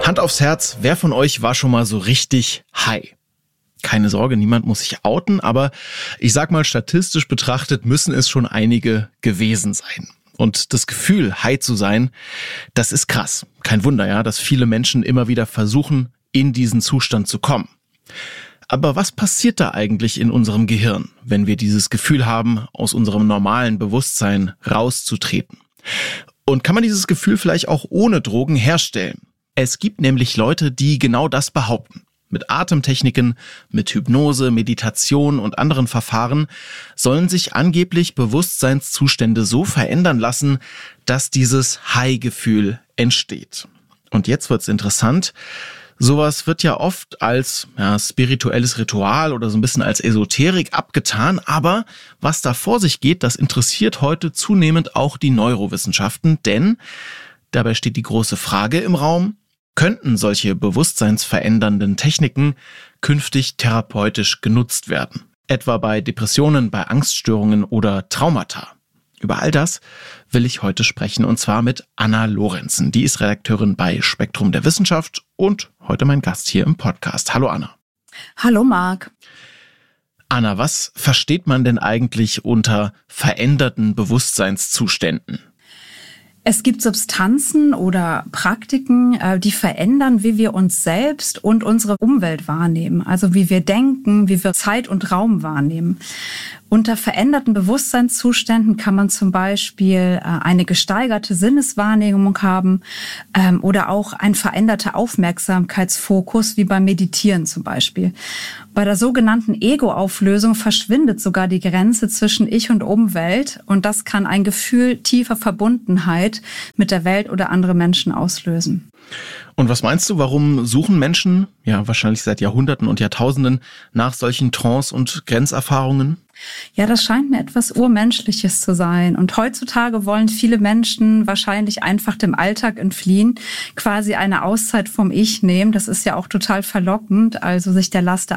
Hand aufs Herz, wer von euch war schon mal so richtig high? Keine Sorge, niemand muss sich outen, aber ich sag mal, statistisch betrachtet müssen es schon einige gewesen sein. Und das Gefühl, high zu sein, das ist krass. Kein Wunder, ja, dass viele Menschen immer wieder versuchen, in diesen Zustand zu kommen. Aber was passiert da eigentlich in unserem Gehirn, wenn wir dieses Gefühl haben, aus unserem normalen Bewusstsein rauszutreten? Und kann man dieses Gefühl vielleicht auch ohne Drogen herstellen? Es gibt nämlich Leute, die genau das behaupten. Mit Atemtechniken, mit Hypnose, Meditation und anderen Verfahren sollen sich angeblich Bewusstseinszustände so verändern lassen, dass dieses High-Gefühl entsteht. Und jetzt wird's interessant. Sowas wird ja oft als spirituelles Ritual oder so ein bisschen als Esoterik abgetan, aber was da vor sich geht, das interessiert heute zunehmend auch die Neurowissenschaften, denn dabei steht die große Frage im Raum: Könnten solche bewusstseinsverändernden Techniken künftig therapeutisch genutzt werden? Etwa bei Depressionen, bei Angststörungen oder Traumata. Über all das will ich heute sprechen, und zwar mit Anna Lorenzen. Die ist Redakteurin bei Spektrum der Wissenschaft und heute mein Gast hier im Podcast. Hallo Anna. Hallo Marc. Anna, was versteht man denn eigentlich unter veränderten Bewusstseinszuständen? Es gibt Substanzen oder Praktiken, die verändern, wie wir uns selbst und unsere Umwelt wahrnehmen. Also wie wir denken, wie wir Zeit und Raum wahrnehmen. Unter veränderten Bewusstseinszuständen kann man zum Beispiel eine gesteigerte Sinneswahrnehmung haben oder auch ein veränderter Aufmerksamkeitsfokus, wie beim Meditieren zum Beispiel. Bei der sogenannten Ego-Auflösung verschwindet sogar die Grenze zwischen Ich und Umwelt, und das kann ein Gefühl tiefer Verbundenheit mit der Welt oder andere Menschen auslösen. Und was meinst du, warum suchen Menschen, wahrscheinlich seit Jahrhunderten und Jahrtausenden, nach solchen Trance- und Grenzerfahrungen? Ja, das scheint mir etwas Urmenschliches zu sein. Und heutzutage wollen viele Menschen wahrscheinlich einfach dem Alltag entfliehen, quasi eine Auszeit vom Ich nehmen. Das ist ja auch total verlockend, also sich der Last der